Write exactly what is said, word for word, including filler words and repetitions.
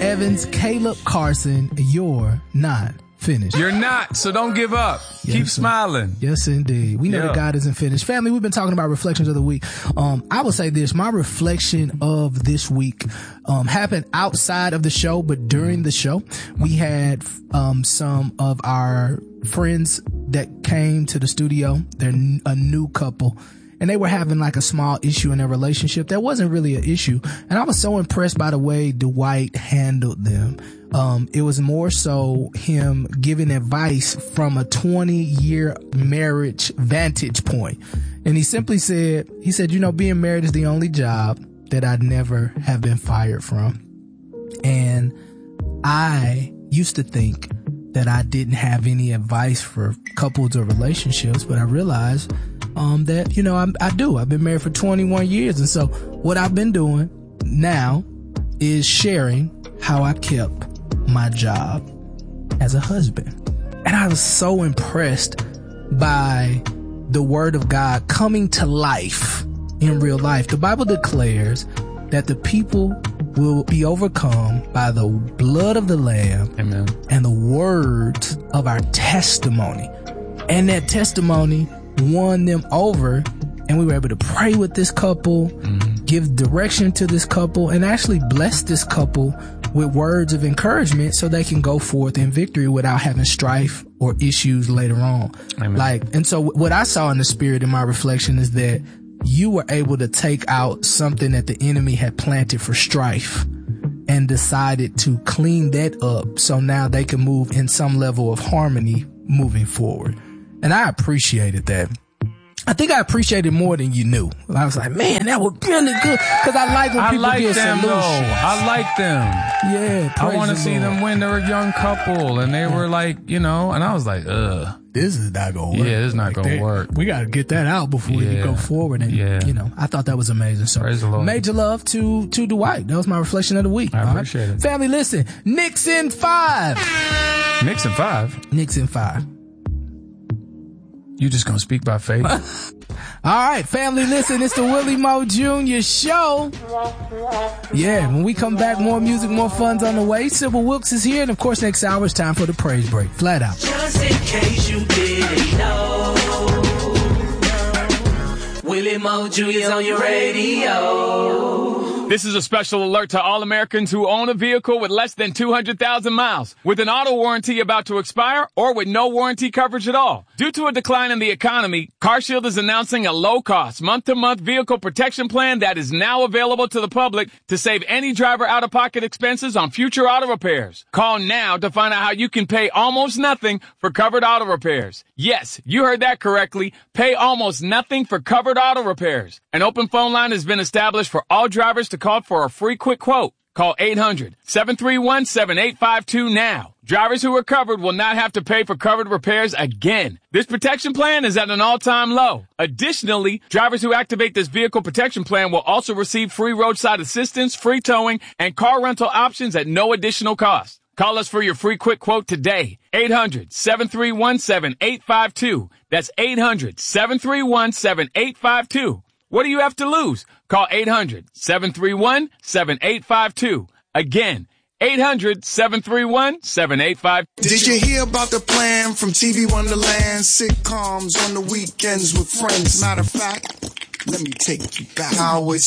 Evans, Caleb Carson, you're not finished. You're not, so don't give up. Yes, Keep sir. smiling. Yes, indeed. We know Yeah. that God isn't finished. Family, we've been talking about reflections of the week. Um, I will say this, my reflection of this week, um, happened outside of the show, but during the show, we had, um, some of our friends that came to the studio. They're n- a new couple. And they were having like a small issue in their relationship. That wasn't really an issue. And I was so impressed by the way Dwight handled them. Um, it was more so him giving advice from a twenty year marriage vantage point. And he simply said, he said, you know, being married is the only job that I'd never have been fired from. And I used to think that I didn't have any advice for couples or relationships, but I realized um, that, you know, I, I do. I've been married for twenty-one years. And so what I've been doing now is sharing how I kept my job as a husband. And I was so impressed by the word of God coming to life in real life. The Bible declares that the people will be overcome by the blood of the Lamb. Amen. And the words of our testimony. And that testimony won them over, and we were able to pray with this couple, mm-hmm. give direction to this couple, and actually bless this couple with words of encouragement so they can go forth in victory without having strife or issues later on. Amen. Like, and so what I saw in the spirit in my reflection is that you were able to take out something that the enemy had planted for strife and decided to clean that up so now they can move in some level of harmony moving forward. And I appreciated that. I think I appreciated more than you knew. I was like, man, that was really good. Cause I like when I people like get them solutions. though. I like them. Yeah. I want to the see Lord. them when they're a young couple and they yeah. were like, you know, and I was like, ugh. This is not gonna work. Yeah, this is not like gonna they, work. We gotta get that out before yeah. you go forward. And, yeah. you know, I thought that was amazing. So, praise the Lord. Major love to, to Dwight. That was my reflection of the week. I appreciate right? it. Family, listen. Knicks in five. Knicks in five? Knicks in five. You just gonna speak by faith? All right, family, listen, it's the Willie Moe Junior Show. Yeah, when we come back, more music, more fun's on the way. Sybil Wilkes is here, and of course, next hour it's time for the praise break. Flat out. Just in case you didn't know, Willie Moe Junior's on your radio. This is a special alert to all Americans who own a vehicle with less than two hundred thousand miles, with an auto warranty about to expire, or with no warranty coverage at all. Due to a decline in the economy, CarShield is announcing a low-cost, month-to-month vehicle protection plan that is now available to the public to save any driver out-of-pocket expenses on future auto repairs. Call now to find out how you can pay almost nothing for covered auto repairs. Yes, you heard that correctly. Pay almost nothing for covered auto repairs. An open phone line has been established for all drivers to call for a free quick quote. Call eight hundred, seven three one, seven eight five two now. Drivers who are covered will not have to pay for covered repairs again. This protection plan is at an all-time low. Additionally, drivers who activate this vehicle protection plan will also receive free roadside assistance, free towing, and car rental options at no additional cost. Call us for your free quick quote today. eight hundred, seven three one, seven eight five two. That's eight hundred, seven three one, seven eight five two. What do you have to lose? Call eight hundred, seven three one, seven eight five two. Again, eight hundred, seven three one, seven eight five two. Did you hear about the plan from T V Wonderland? Sitcoms on the weekends with friends. Matter of fact, let me take you back. How it's